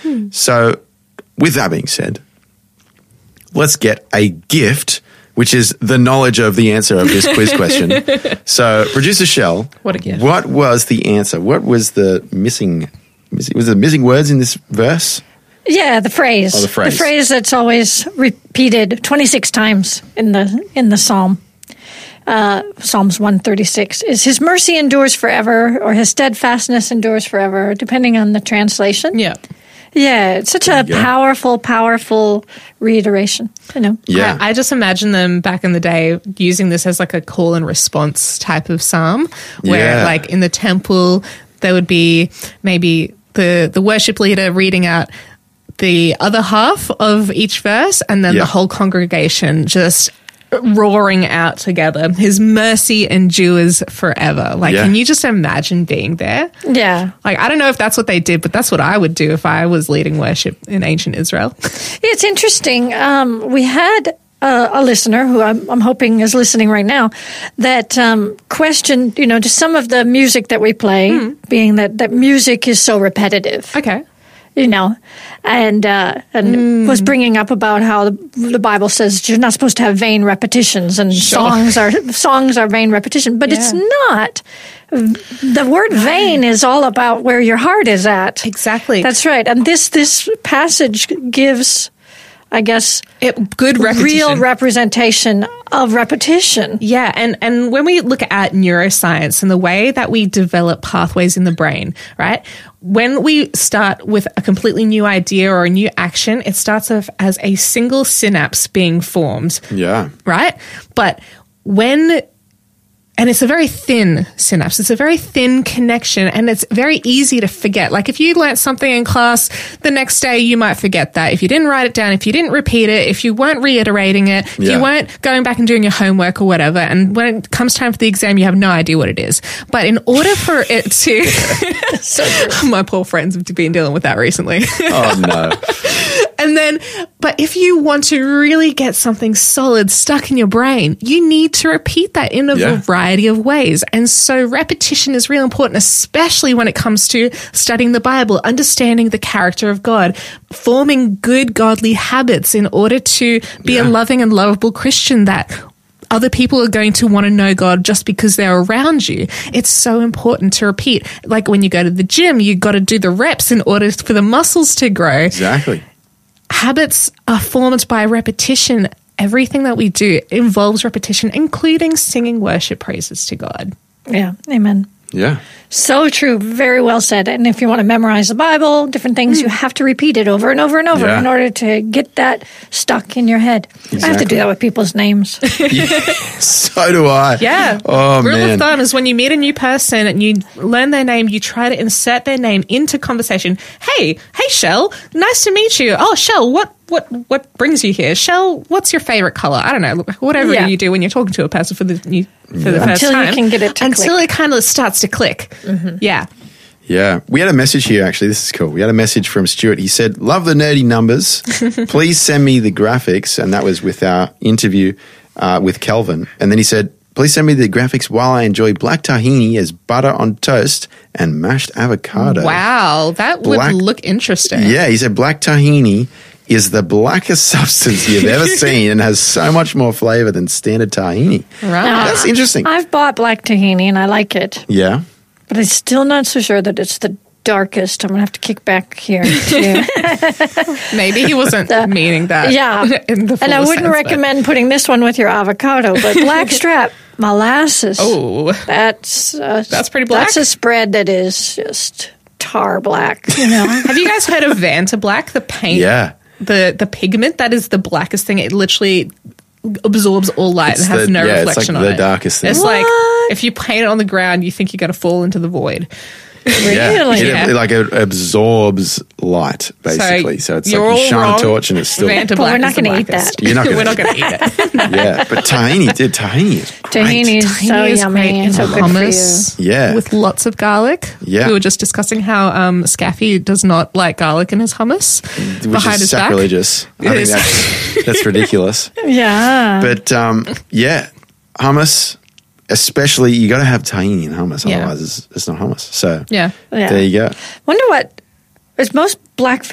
So with that being said, let's get a gift, which is the knowledge of the answer of this quiz question. So, producer Shell, What a gift. What was the answer? What was the missing words in this verse? Yeah, the phrase. Oh, the phrase. The phrase that's always repeated 26 times in the psalm. Psalms 136 is his mercy endures forever, or his steadfastness endures forever, depending on the translation. Yeah. Yeah, it's such a powerful reiteration, Yeah. I just imagine them back in the day using this as like a call and response type of psalm where like in the temple there would be maybe the worship leader reading out the other half of each verse and then the whole congregation just roaring out together. His mercy endures forever. Like, can you just imagine being there? Yeah. Like, I don't know if that's what they did, but that's what I would do if I was leading worship in ancient Israel. It's interesting. We had a listener who I'm hoping is listening right now that questioned, just some of the music that we play, being that music is so repetitive. Okay. And was bringing up about how the Bible says you're not supposed to have vain repetitions, and songs are vain repetition, but it's not. The word vain is all about where your heart is at. Exactly. That's right. And this passage gives, I guess, good repetition. Real representation of repetition. Yeah, and when we look at neuroscience and the way that we develop pathways in the brain, right? When we start with a completely new idea or a new action, it starts off as a single synapse being formed. Yeah. Right? But and it's a very thin synapse. It's a very thin connection, and it's very easy to forget. Like if you learnt something in class, the next day you might forget that. If you didn't write it down, if you didn't repeat it, if you weren't reiterating it, if you weren't going back and doing your homework or whatever, and when it comes time for the exam, you have no idea what it is. But in order for it to... So true. My poor friends have been dealing with that recently. Oh, no. But if you want to really get something solid stuck in your brain, you need to repeat that in a variety of ways. And so repetition is real important, especially when it comes to studying the Bible, understanding the character of God, forming good godly habits in order to be a loving and lovable Christian that other people are going to want to know God just because they're around you. It's so important to repeat. Like when you go to the gym, you got to do the reps in order for the muscles to grow. Exactly. Habits are formed by repetition. Everything that we do involves repetition, including singing worship praises to God. Yeah, amen. Yeah. So true. Very well said. And if you want to memorize the Bible, different things, you have to repeat it over and over and over in order to get that stuck in your head. Exactly. I have to do that with people's names. So do I. Yeah. Oh, Rule of thumb is when you meet a new person and you learn their name, you try to insert their name into conversation. Hey, Shell, nice to meet you. Oh, Shell, what brings you here? Shell, what's your favorite color? I don't know. Whatever you do when you're talking to a person for the first time. Until you can get it to Until click. it kind of starts to click. Mm-hmm. Yeah. Yeah. We had a message here, actually. This is cool. We had a message from Stuart. He said, love the nerdy numbers. Please send me the graphics. And that was with our interview with Kelvin. And then he said, please send me the graphics while I enjoy black tahini as butter on toast and mashed avocado. Wow. That would look interesting. Yeah. He said black tahini is the blackest substance you've ever seen and has so much more flavor than standard tahini. Right. That's interesting. I've bought black tahini and I like it. Yeah. But I'm still not so sure that it's the darkest. I'm going to have to kick back here. Maybe he wasn't meaning that. Yeah. In the and I wouldn't sense, recommend putting this one with your avocado, but blackstrap molasses. Oh. That's pretty black. That's a spread that is just tar black. Have you guys heard of Vanta Black, the paint? Yeah. The pigment that is the blackest thing. It literally absorbs all light and has no reflection on it. It's like the darkest thing. It's like if you paint it on the ground, you think you're going to fall into the void. Really? It absorbs light, basically. So it's like you shine a torch and it's still... Vanta But we're Black not is the going to eat blackest. that. You're not gonna We're not going to eat it. Yeah, but tahini is great. Tahini is so Tahini is yummy great and in so good for hummus. you. Yeah. With lots of garlic. Yeah. We were just discussing how Scaffy does not like garlic in his hummus Which behind is his sacrilegious. back. I think that's ridiculous. Yeah. But hummus, especially, you got to have tahini in hummus. Yeah. Otherwise, it's not hummus. So Yeah. there you go. Wonder what is most black